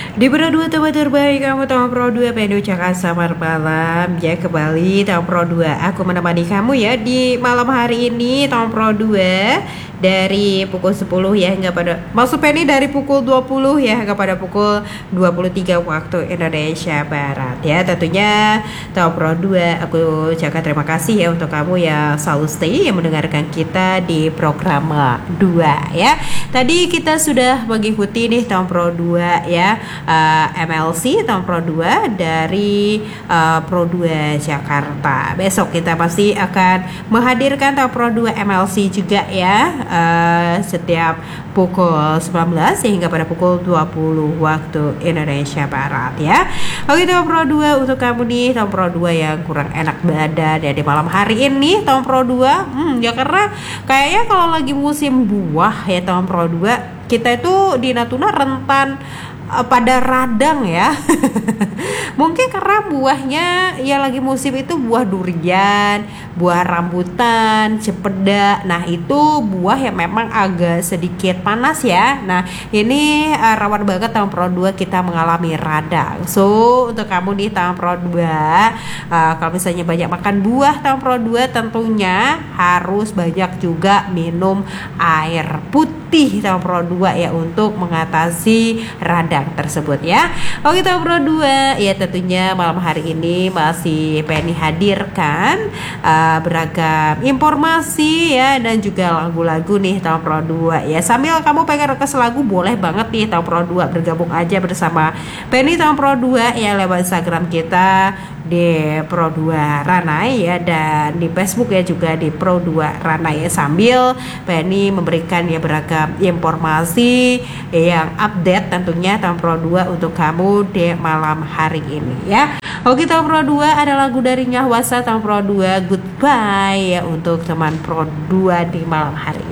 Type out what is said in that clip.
Di Pro 2 tempat terbaik kamu tahu Pro 2 pengen ucapkan selamat malam ya kembali tahun Pro 2 aku menemani kamu ya di malam hari ini tahun Pro 2 dari pukul 10 ya hingga pada maksud Penny dari pukul 20 ya hingga pada pukul 23 waktu Indonesia Barat ya. Tentunya tahun Pro 2 aku ucapkan terima kasih ya untuk kamu yang selalu stay yang mendengarkan kita di program 2 ya. Tadi kita sudah mengikuti nih tahun Pro 2 ya, MLC tahun Pro 2 dari Pro 2 Jakarta. Besok kita pasti akan menghadirkan tahun Pro 2 MLC juga ya, setiap pukul 19 hingga pada pukul 20 waktu Indonesia Barat ya. Oke, tahun Pro 2 untuk kamu nih tahun Pro 2 yang kurang enak badan ya di malam hari ini tahun Pro 2 ya, karena kayaknya kalau lagi musim buah ya tahun Pro 2 kita itu di Natuna rentan pada radang ya. Mungkin karena buahnya ya lagi musim itu buah durian, buah rambutan, cempeda. Nah itu buah yang memang agak sedikit panas ya. Nah ini rawan banget tahun Pro 2 kita mengalami radang. So untuk kamu di tahun Pro 2 kalau misalnya banyak makan buah tahun Pro 2 tentunya harus banyak juga minum air putih tahun Pro 2 ya untuk mengatasi radang tersebut ya. Oke tahun Pro 2 ya, tentunya malam hari ini masih Penny hadirkan beragam informasi ya dan juga lagu-lagu nih tahun Pro 2 ya. Sambil kamu pengen request lagu boleh banget nih tahun Pro 2 bergabung aja bersama Penny tahun Pro 2 ya lewat Instagram kita di Pro 2 Ranai ya, dan di Facebook ya juga di Pro 2 Ranai ya, sambil Penny memberikan ya beragam informasi yang update tentunya tahun Pro 2 untuk kamu di malam hari ini ya. Oke tahun Pro 2 ada lagu dari Nyahwasa tahun Pro 2 Goodbye ya untuk teman Pro 2 di malam hari